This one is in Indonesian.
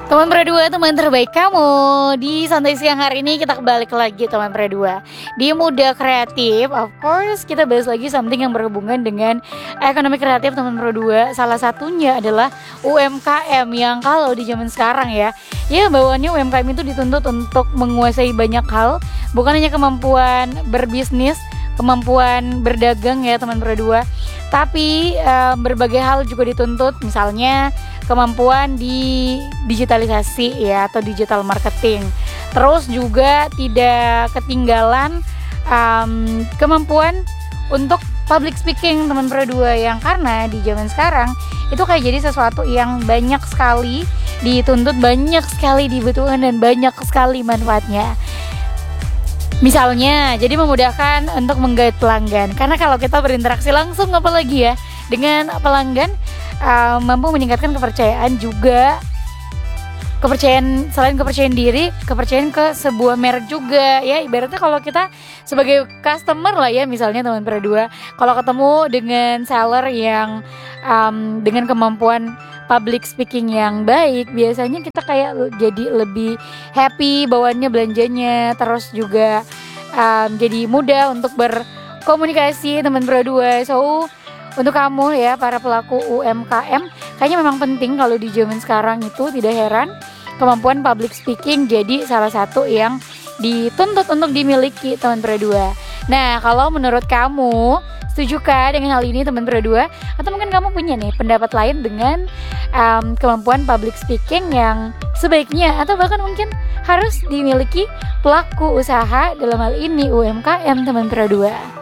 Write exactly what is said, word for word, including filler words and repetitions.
Teman Perdua, teman terbaik kamu. Di santai siang hari ini kita balik lagi teman Perdua. Di Muda Kreatif, of course kita bahas lagi something yang berhubungan dengan ekonomi kreatif teman Perdua. Salah satunya adalah U M K M yang kalau di zaman sekarang ya, ya bawaannya U M K M itu dituntut untuk menguasai banyak hal, bukan hanya kemampuan berbisnis, kemampuan berdagang ya teman Perdua, tapi eh, berbagai hal juga dituntut, misalnya kemampuan di digitalisasi ya atau digital marketing. Terus juga tidak ketinggalan um, kemampuan untuk public speaking teman Perdua, yang karena di zaman sekarang itu kayak jadi sesuatu yang banyak sekali dituntut, banyak sekali dibutuhkan dan banyak sekali manfaatnya. Misalnya, jadi memudahkan untuk menggait pelanggan. Karena kalau kita berinteraksi langsung apalagi ya dengan pelanggan, uh, mampu meningkatkan kepercayaan juga. Kepercayaan, selain kepercayaan diri, kepercayaan ke sebuah merek juga ya. Ibaratnya kalau kita sebagai customer lah ya, misalnya teman Perdua, kalau ketemu dengan seller yang um, dengan kemampuan public speaking yang baik, biasanya kita kayak jadi lebih happy bawaannya belanjanya. Terus juga um, jadi mudah untuk berkomunikasi teman Perdua. So untuk kamu ya para pelaku U M K M, kayaknya memang penting kalau di zaman sekarang itu, tidak heran kemampuan public speaking jadi salah satu yang dituntut untuk dimiliki teman Perdua. Nah, kalau menurut kamu, setujukah dengan hal ini teman Perdua? Atau mungkin kamu punya nih pendapat lain dengan um, kemampuan public speaking yang sebaiknya atau bahkan mungkin harus dimiliki pelaku usaha, dalam hal ini U M K M teman Perdua?